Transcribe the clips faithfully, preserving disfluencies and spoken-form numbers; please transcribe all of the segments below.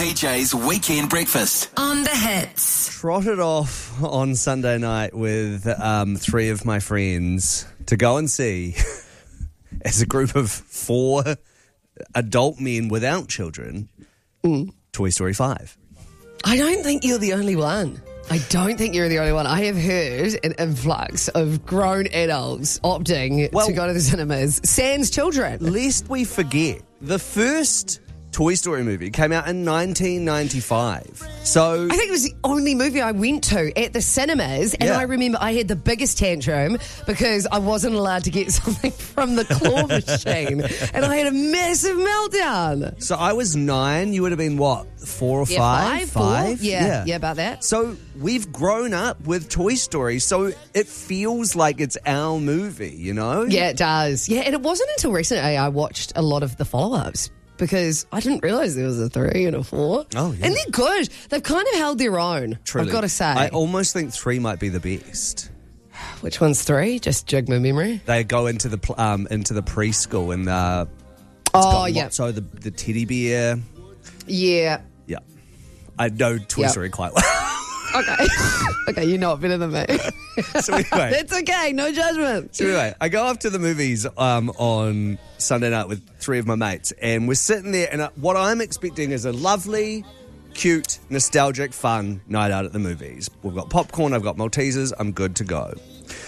P J's Weekend Breakfast. On the Hits. Trotted off on Sunday night with um, three of my friends to go and see, as a group of four adult men without children, mm. Toy Story five. I don't think you're the only one. I don't think you're the only one. I have heard an influx of grown adults opting well, to go to the cinemas, sans children. Lest we forget, the first Toy Story movie came out in nineteen ninety-five. So I think it was the only movie I went to at the cinemas, and yeah. I remember I had the biggest tantrum because I wasn't allowed to get something from the claw machine, and I had a massive meltdown. So I was nine. You would have been what, four or yeah, five? Five, four? Five? Yeah, yeah, yeah, about that. So we've grown up with Toy Story, so it feels like it's our movie, you know? Yeah, it does. Yeah, and it wasn't until recently I watched a lot of the follow-ups, because I didn't realise there was a three and a four. Oh, yeah. And they're good. They've kind of held their own, Truly. I've got to say. I almost think three might be the best. Which one's three? Just jig my memory. They go into the pl- um into the preschool and uh, it's oh, got yeah. So the the teddy bear. Yeah. Yeah. I know Toy yep. Story quite well. Okay. Okay, you know it better than me. So anyway. That's okay, no judgment. So anyway, I go off to the movies um, on Sunday night with three of my mates, and we're sitting there, and what I'm expecting is a lovely, cute, nostalgic, fun night out at the movies. We've got popcorn, I've got Maltesers, I'm good to go.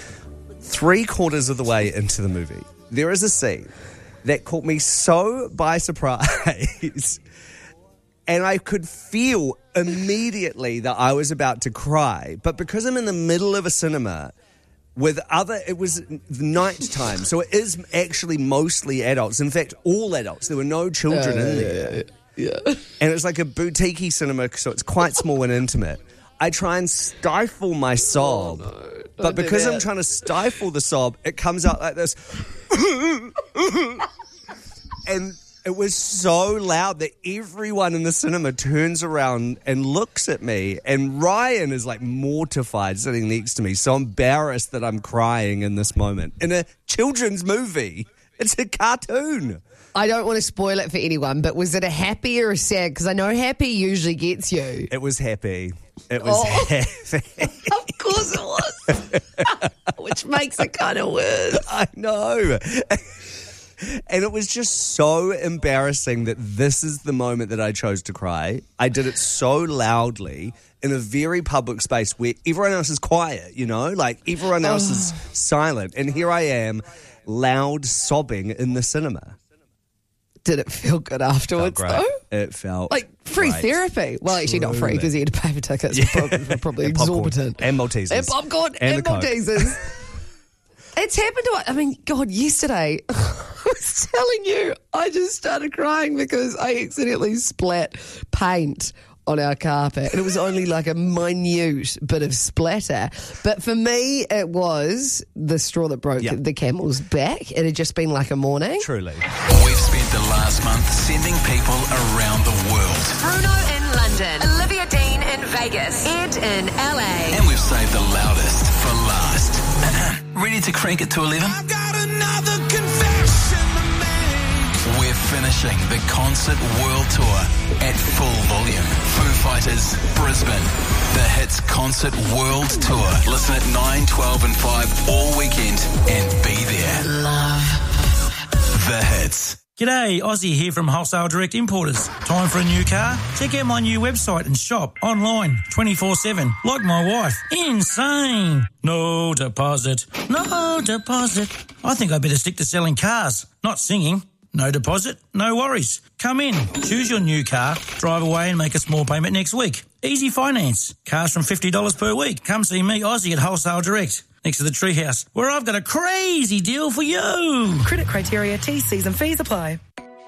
Three quarters of the way into the movie, there is a scene that caught me so by surprise, and I could feel immediately that I was about to cry. But because I'm in the middle of a cinema with other, it was night time, so it is actually mostly adults. In fact, all adults. There were no children uh, in there. Yeah, yeah. And it's like a boutique cinema, so it's quite small and intimate. I try and stifle my sob. Oh, no. But because I'm trying to stifle the sob, it comes out like this. And it was so loud that everyone in the cinema turns around and looks at me. And Ryan is like mortified sitting next to me, so embarrassed that I'm crying in this moment. In a children's movie. It's a cartoon. I don't want to spoil it for anyone, but was it a happy or a sad? Because I know happy usually gets you. It was happy. It was oh. happy. Of course it was. Which makes it kind of worse. I know. And it was just so embarrassing that this is the moment that I chose to cry. I did it so loudly in a very public space where everyone else is quiet, you know? Like, everyone else oh. is silent. And here I am, loud sobbing in the cinema. Did it feel good afterwards, it though? It felt like free great. Therapy. Well, actually not free because you had to pay for tickets. Yeah. Probably, probably and exorbitant. Popcorn. And Maltesers. And popcorn and, and Maltesers. It's happened to us. I mean, God, yesterday I was telling you, I just started crying because I accidentally splat paint on our carpet. And it was only like a minute bit of splatter. But for me, it was the straw that broke yep. the camel's back. It had just been like a morning. Truly. We've spent the last month sending people around the world. Bruno in London, Olivia Dean in Vegas, Ed in L A. And we've saved the loudest for last. Ready to crank it to eleven? I've got another confession to make. We're finishing the concert world tour at full volume. Foo Fighters, Brisbane. The Hits Concert World Tour. Listen at nine, twelve and five all weekend and be there. Love. The Hits. G'day, Aussie here from Wholesale Direct Importers. Time for a new car? Check out my new website and shop online twenty-four seven. Like my wife. Insane. No deposit. No deposit. I think I better stick to selling cars, not singing. No deposit, no worries. Come in, choose your new car, drive away and make a small payment next week. Easy finance. Cars from fifty dollars per week. Come see me, Aussie, at Wholesale Direct, next to the Treehouse, where I've got a crazy deal for you. Credit criteria, T's, C's and fees apply.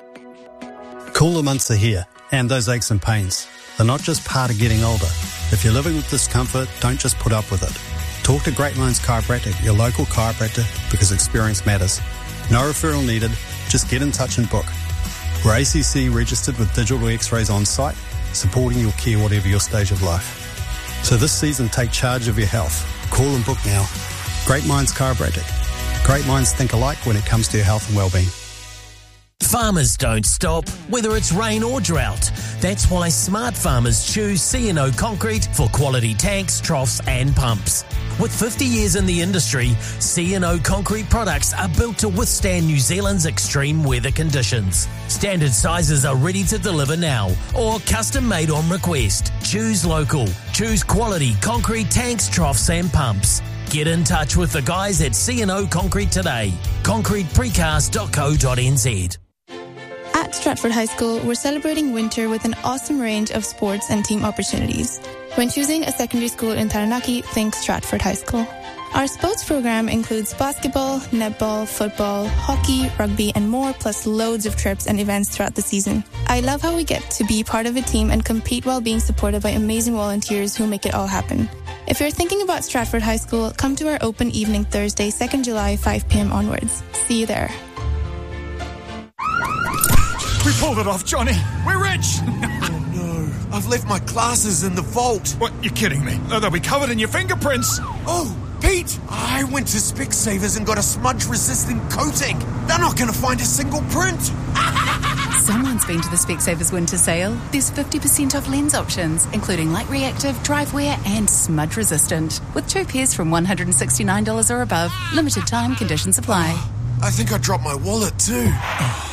Cooler months are here, and those aches and pains. They're not just part of getting older. If you're living with discomfort, don't just put up with it. Talk to Great Minds Chiropractic, your local chiropractor, because experience matters. No referral needed. Just get in touch and book. We're A C C registered with digital x-rays on site, supporting your care whatever your stage of life. So this season, take charge of your health. Call and book now. Great Minds Chiropractic. Great minds think alike when it comes to your health and well-being. Farmers don't stop, whether it's rain or drought. That's why smart farmers choose C and O Concrete for quality tanks, troughs and pumps. With fifty years in the industry, C and O Concrete products are built to withstand New Zealand's extreme weather conditions. Standard sizes are ready to deliver now or custom made on request. Choose local. Choose quality concrete tanks, troughs and pumps. Get in touch with the guys at C and O Concrete today. concrete precast dot co dot n z. At Stratford High School, we're celebrating winter with an awesome range of sports and team opportunities. When choosing a secondary school in Taranaki, think Stratford High School. Our sports program includes basketball, netball, football, hockey, rugby, and more, plus loads of trips and events throughout the season. I love how we get to be part of a team and compete while being supported by amazing volunteers who make it all happen. If you're thinking about Stratford High School, come to our open evening Thursday, second of July, five p.m. onwards. See you there. We pulled it off, Johnny. We're rich. Oh, no. I've left my glasses in the vault. What? You're kidding me. Oh, they'll be covered in your fingerprints. Oh, Pete, I went to Specsavers and got a smudge-resistant coating. They're not going to find a single print. Someone's been to the Specsavers winter sale. There's fifty percent off lens options, including light reactive, drive wear and smudge resistant. With two pairs from one hundred sixty-nine dollars or above. Limited time, conditions apply. I think I dropped my wallet too.